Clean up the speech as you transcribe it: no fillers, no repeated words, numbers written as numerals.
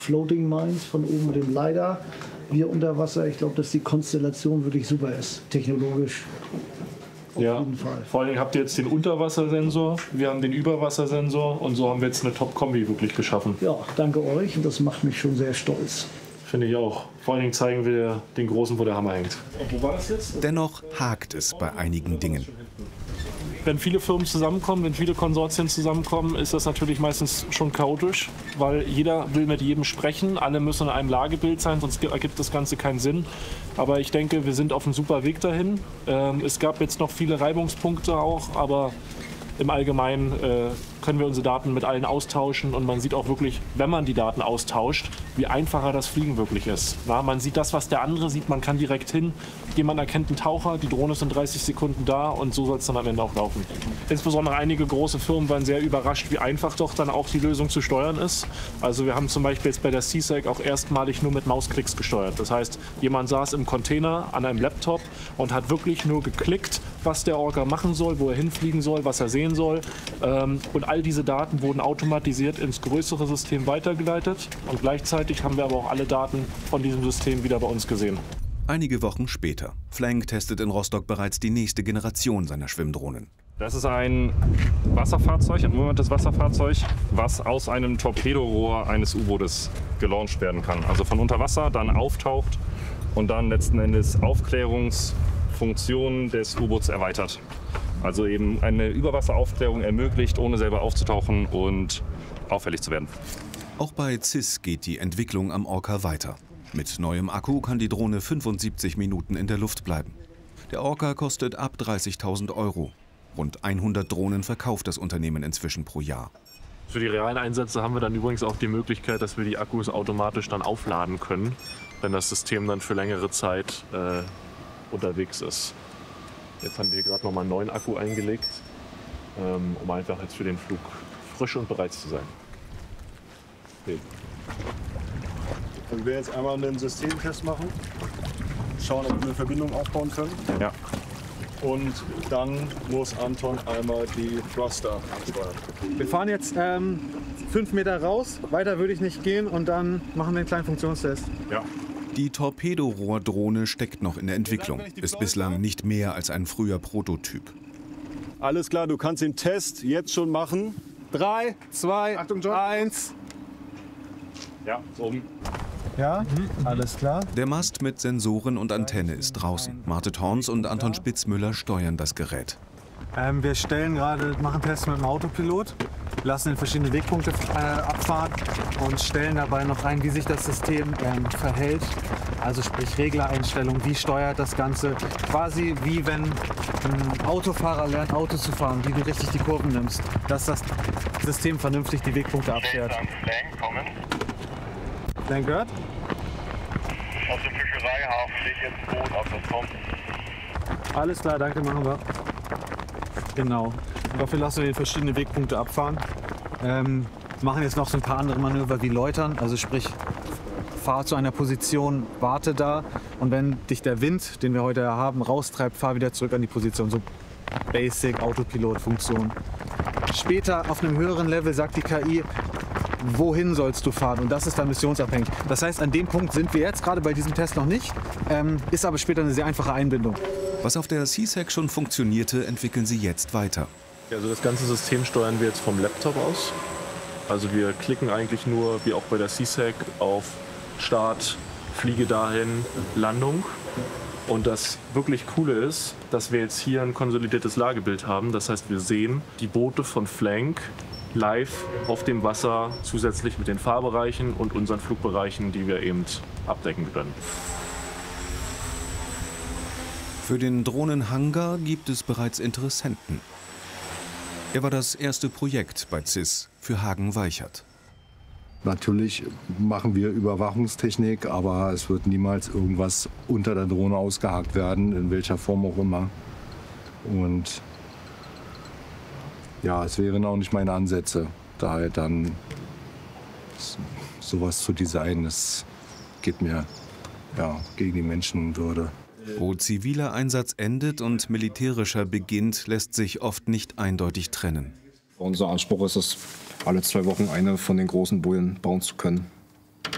Floating Mines von oben mit dem LiDAR, wir unter Wasser. Ich glaube, dass die Konstellation wirklich super ist, technologisch. Auf jeden Fall. Vor allem habt ihr jetzt den Unterwassersensor, wir haben den Überwassersensor und so haben wir jetzt eine Top-Kombi wirklich geschaffen. Ja, danke euch und das macht mich schon sehr stolz. Finde ich auch. Vor allen Dingen zeigen wir den Großen, wo der Hammer hängt. Und wo war das jetzt? Dennoch hakt es bei einigen Dingen. Wenn viele Firmen zusammenkommen, wenn viele Konsortien zusammenkommen, ist das natürlich meistens schon chaotisch, weil jeder will mit jedem sprechen, alle müssen in einem Lagebild sein, sonst ergibt das Ganze keinen Sinn. Aber ich denke, wir sind auf einem super Weg dahin. Es gab jetzt noch viele Reibungspunkte auch, aber im Allgemeinen können wir unsere Daten mit allen austauschen und man sieht auch wirklich, wenn man die Daten austauscht, wie einfacher das Fliegen wirklich ist. Na, man sieht das, was der andere sieht, man kann direkt hin. Jemand erkennt einen Taucher, die Drohne ist in 30 Sekunden da und so soll es dann am Ende auch laufen. Insbesondere einige große Firmen waren sehr überrascht, wie einfach doch dann auch die Lösung zu steuern ist. Also wir haben zum Beispiel jetzt bei der CSEC auch erstmalig nur mit Mausklicks gesteuert. Das heißt, jemand saß im Container an einem Laptop und hat wirklich nur geklickt, was der Orca machen soll, wo er hinfliegen soll, was er sehen soll. Und all diese Daten wurden automatisiert ins größere System weitergeleitet. Und gleichzeitig haben wir aber auch alle Daten von diesem System wieder bei uns gesehen. Einige Wochen später. Flank testet in Rostock bereits die nächste Generation seiner Schwimmdrohnen. Das ist ein Wasserfahrzeug, ein unbemanntes Wasserfahrzeug, was aus einem Torpedorohr eines U-Bootes gelauncht werden kann. Also von unter Wasser, dann auftaucht und dann letzten Endes Aufklärungsfunktionen des U-Boots erweitert. Also eben eine Überwasseraufklärung ermöglicht, ohne selber aufzutauchen und auffällig zu werden. Auch bei CIS geht die Entwicklung am Orca weiter. Mit neuem Akku kann die Drohne 75 Minuten in der Luft bleiben. Der Orca kostet ab 30.000 €. Rund 100 Drohnen verkauft das Unternehmen inzwischen pro Jahr. Für die realen Einsätze haben wir dann übrigens auch die Möglichkeit, dass wir die Akkus automatisch dann aufladen können, wenn das System dann für längere Zeit unterwegs ist. Jetzt haben wir gerade noch mal einen neuen Akku eingelegt, um einfach jetzt für den Flug frisch und bereit zu sein. Okay. Können wir jetzt einmal einen Systemtest machen, schauen, ob wir eine Verbindung aufbauen können. Ja. Und dann muss Anton einmal die Thruster ansteuern. Wir fahren jetzt 5 Meter raus, weiter würde ich nicht gehen und dann machen wir einen kleinen Funktionstest. Ja. Die Torpedorohrdrohne steckt noch in der Entwicklung, ist bislang nicht mehr als ein früher Prototyp. Alles klar, du kannst den Test jetzt schon machen. 3, 2, 1. Ja, ist oben. Ja, alles klar. Der Mast mit Sensoren und Antenne ist draußen. Martet Horns und Anton Spitzmüller steuern das Gerät. Wir stellen gerade, machen Tests mit dem Autopilot, lassen in verschiedene Wegpunkte abfahren und stellen dabei noch ein, wie sich das System verhält. Also sprich Reglereinstellungen, wie steuert das Ganze. Quasi wie wenn ein Autofahrer lernt, Auto zu fahren, wie du richtig die Kurven nimmst. Dass das System vernünftig die Wegpunkte abfährt. Flank gehört? Aus dem Fischereihafen steht jetzt Boot auf das kommt. Alles klar, danke, machen wir. Genau. Dafür lassen wir den verschiedene Wegpunkte abfahren. Machen jetzt noch so ein paar andere Manöver wie Läutern, also sprich, fahr zu einer Position, warte da und wenn dich der Wind, den wir heute haben, raustreibt, fahr wieder zurück an die Position. So Basic Autopilot-Funktion. Später auf einem höheren Level sagt die KI, wohin sollst du fahren? Und das ist dann missionsabhängig. Das heißt, an dem Punkt sind wir jetzt gerade bei diesem Test noch nicht, ist aber später eine sehr einfache Einbindung. Was auf der CSEC schon funktionierte, entwickeln sie jetzt weiter. Also das ganze System steuern wir jetzt vom Laptop aus. Also wir klicken eigentlich nur, wie auch bei der CSEC, auf Start, Fliege dahin, Landung. Und das wirklich Coole ist, dass wir jetzt hier ein konsolidiertes Lagebild haben. Das heißt, wir sehen die Boote von Flank live auf dem Wasser, zusätzlich mit den Fahrbereichen und unseren Flugbereichen, die wir eben abdecken können. Für den Drohnenhangar gibt es bereits Interessenten. Er war das erste Projekt bei CIS für Hagen-Weichert. Natürlich machen wir Überwachungstechnik, aber es wird niemals irgendwas unter der Drohne ausgehakt werden, in welcher Form auch immer. Und ja, es wären auch nicht meine Ansätze, daher dann sowas zu designen. Das geht mir ja gegen die Menschenwürde. Wo ziviler Einsatz endet und militärischer beginnt, lässt sich oft nicht eindeutig trennen. Unser Anspruch ist es, alle 2 Wochen eine von den großen Bullen bauen zu können.